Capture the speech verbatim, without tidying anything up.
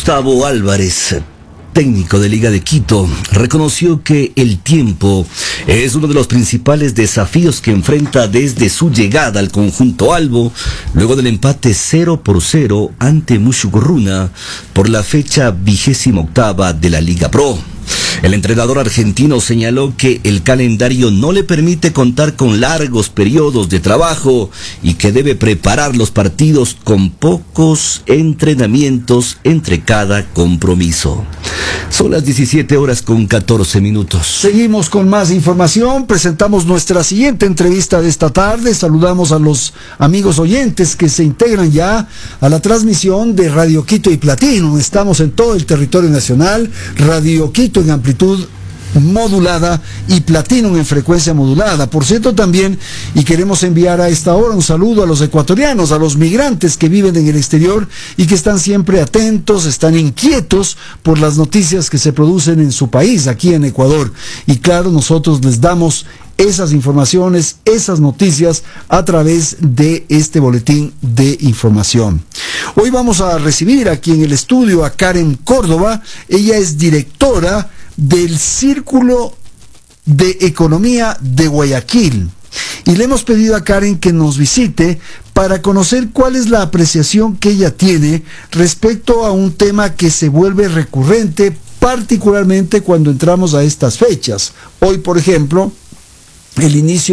Gustavo Álvarez, técnico de Liga de Quito, reconoció que el tiempo es uno de los principales desafíos que enfrenta desde su llegada al conjunto albo, luego del empate cero por cero ante Mushugorruna por la fecha vigésima octava de la Liga Pro. El entrenador argentino señaló que el calendario no le permite contar con largos periodos de trabajo y que debe preparar los partidos con pocos entrenamientos entre cada compromiso. Son las diecisiete horas con catorce minutos. Seguimos con más información, presentamos nuestra siguiente entrevista de esta tarde, saludamos a los amigos oyentes que se integran ya a la transmisión de Radio Quito y Platino. Estamos en todo el territorio nacional, Radio Quito en amplitud modulada y Platino en frecuencia modulada. Por cierto, también, y queremos enviar a esta hora un saludo a los ecuatorianos, a los migrantes que viven en el exterior y que están siempre atentos, están inquietos por las noticias que se producen en su país, aquí en Ecuador. Y claro, nosotros les damos esas informaciones, esas noticias a través de este boletín de información. Hoy vamos a recibir aquí en el estudio a Karen Córdoba. Ella es directora del Círculo de Economía de Guayaquil. Y le hemos pedido a Karen que nos visite para conocer cuál es la apreciación que ella tiene respecto a un tema que se vuelve recurrente, particularmente cuando entramos a estas fechas. Hoy, por ejemplo, el inicio